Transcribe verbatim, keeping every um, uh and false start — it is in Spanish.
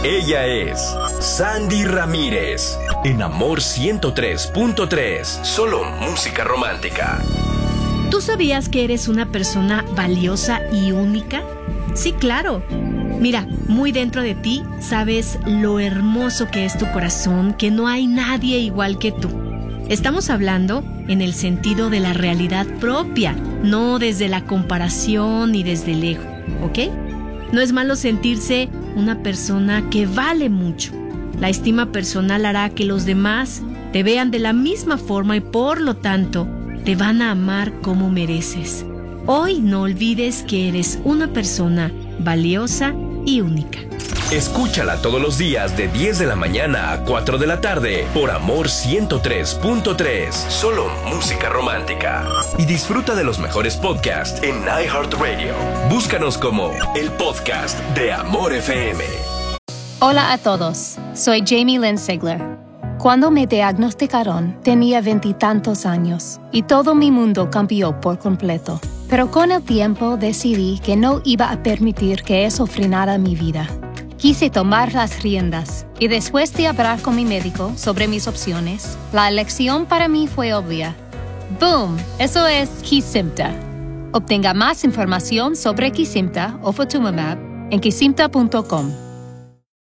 Ella es Sandy Ramírez, en Amor ciento tres punto tres, solo música romántica. ¿Tú sabías que eres una persona valiosa y única? Sí, claro. Mira, muy dentro de ti sabes lo hermoso que es tu corazón, que no hay nadie igual que tú. Estamos hablando en el sentido de la realidad propia, no desde la comparación ni desde el ego, ¿ok? No es malo sentirse una persona que vale mucho. La estima personal hará que los demás te vean de la misma forma y por lo tanto te van a amar como mereces. Hoy no olvides que eres una persona valiosa y única. Escúchala todos los días de diez de la mañana a cuatro de la tarde por Amor ciento tres punto tres, solo música romántica. Y disfruta de los mejores podcasts en iHeartRadio. Búscanos como el podcast de Amor F M. Hola a todos, soy Jamie Lynn Sigler. Cuando me diagnosticaron tenía veintitantos años y todo mi mundo cambió por completo. Pero con el tiempo decidí que no iba a permitir que eso frenara mi vida. Quise tomar las riendas y después de hablar con mi médico sobre mis opciones, la elección para mí fue obvia. ¡Boom! Eso es Kesimpta. Obtenga más información sobre Kesimpta o Ofatumumab en kesimpta punto com.